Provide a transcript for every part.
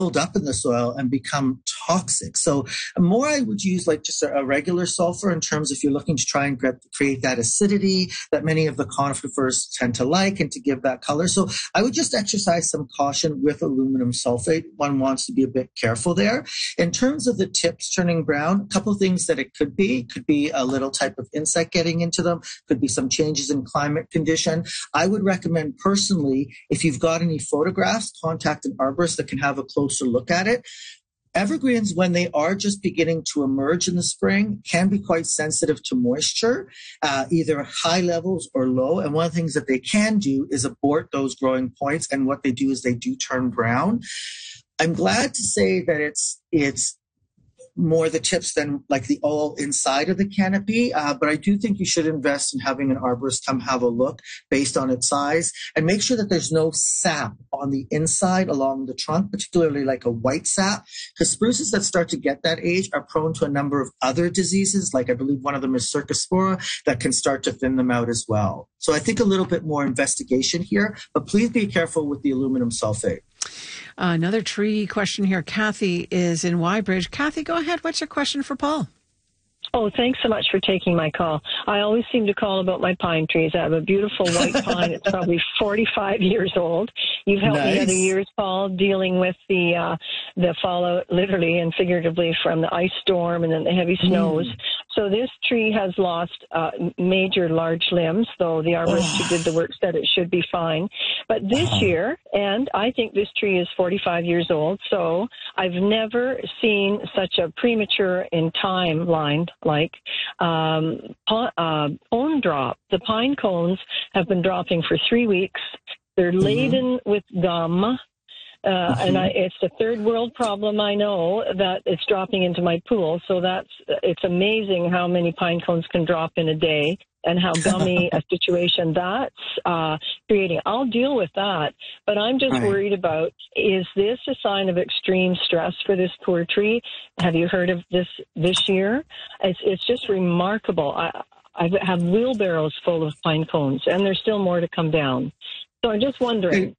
up in the soil and become toxic. So more I would use like just a regular sulfur in terms if you're looking to try and create that acidity that many of the conifers tend to like and to give that color. So I would just exercise some caution with aluminum sulfate. One wants to be a bit careful there. In terms of the tips turning brown, a couple of things that it could be a little type of insect getting into them, could be some changes in climate condition. I would recommend personally, if you've got any photographs, contact an arborist that can have a closer look at it. Evergreens, when they are just beginning to emerge in the spring, can be quite sensitive to moisture, either high levels or low. And one of the things that they can do is abort those growing points. And what they do is they do turn brown. I'm glad to say that it's more the tips than like the all inside of the canopy. But I do think you should invest in having an arborist come have a look based on its size and make sure that there's no sap on the inside along the trunk, particularly like a white sap, because spruces that start to get that age are prone to a number of other diseases. Like I believe one of them is Cercospora that can start to thin them out as well. So I think a little bit more investigation here, but please be careful with the aluminum sulfate. Another tree question here. Kathy is in Wybridge. Kathy, go ahead. What's your question for Paul? Oh, thanks so much for taking my call. I always seem to call about my pine trees. I have a beautiful white pine. It's probably 45 years old. You've helped me other years, Paul, dealing with the fallout, literally and figuratively, from the ice storm and then the heavy snows. So this tree has lost major large limbs, though the arborist who did the work said it should be fine. But this year, and I think this tree is 45 years old, so I've never seen such a premature in timeline like cone drop. The pine cones have been dropping for 3 weeks. They're laden with gum. And it's a third world problem. I know that it's dropping into my pool. So it's amazing how many pine cones can drop in a day and how gummy a situation that's creating. I'll deal with that. But I'm just worried about, is this a sign of extreme stress for this poor tree? Have you heard of this year? It's just remarkable. I have wheelbarrows full of pine cones, and there's still more to come down. So I'm just wondering.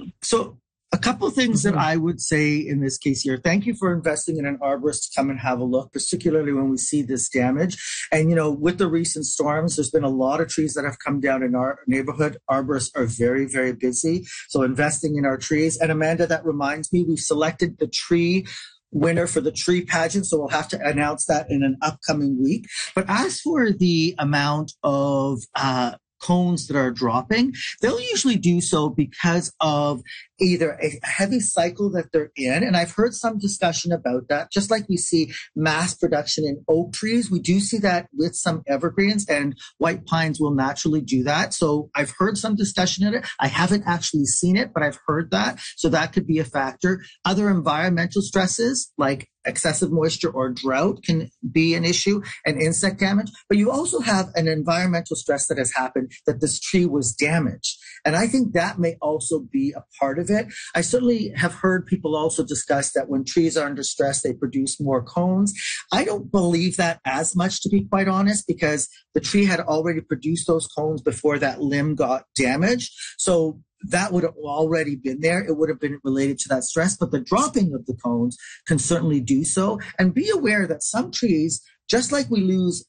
A couple of things that I would say in this case here. Thank you for investing in an arborist to come and have a look, particularly when we see this damage. And, you know, with the recent storms, there's been a lot of trees that have come down in our neighborhood. Arborists are very, very busy. So investing in our trees. And Amanda, that reminds me, we've selected the tree winner for the tree pageant, so we'll have to announce that in an upcoming week. But as for the amount of cones that are dropping, they'll usually do so because of either a heavy cycle that they're in. And I've heard some discussion about that. Just like we see mass production in oak trees, we do see that with some evergreens, and white pines will naturally do that. So I've heard some discussion in it. I haven't actually seen it, but I've heard that. So that could be a factor. Other environmental stresses like excessive moisture or drought can be an issue, and insect damage. But you also have an environmental stress that has happened, that this tree was damaged. And I think that may also be a part of it. I certainly have heard people also discuss that when trees are under stress, they produce more cones. I don't believe that as much, to be quite honest, because the tree had already produced those cones before that limb got damaged. So that would have already been there. It would have been related to that stress, but the dropping of the cones can certainly do so. And be aware that some trees, just like we lose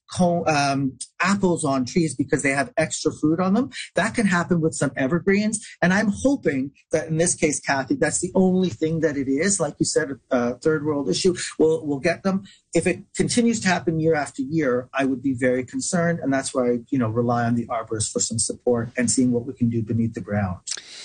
apples on trees because they have extra fruit on them, that can happen with some evergreens. And I'm hoping that in this case, Kathy, that's the only thing that it is. Like you said, a third world issue. We'll get them. If it continues to happen year after year, I would be very concerned. And that's why I, rely on the arborist for some support and seeing what we can do beneath the ground.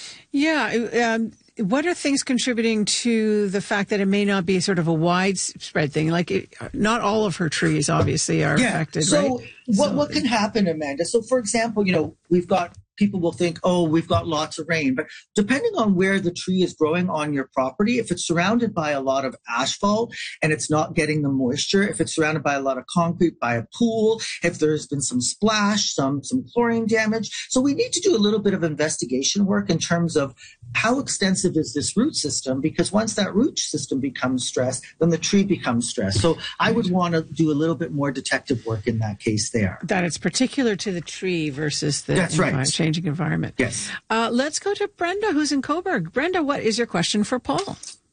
Yeah. What are things contributing to the fact that it may not be sort of a widespread thing? Like, not all of her trees obviously are affected, so right? What can happen, Amanda? So, for example, we've got people will think, oh, we've got lots of rain. But depending on where the tree is growing on your property, if it's surrounded by a lot of asphalt and it's not getting the moisture, if it's surrounded by a lot of concrete, by a pool, if there's been some splash, some chlorine damage. So we need to do a little bit of investigation work in terms of how extensive is this root system, because once that root system becomes stressed, then the tree becomes stressed. So I would want to do a little bit more detective work in that case there. That it's particular to the tree versus the changing environment. Yes. Let's go to Brenda, who's in Coburg. Brenda, what is your question for Paul?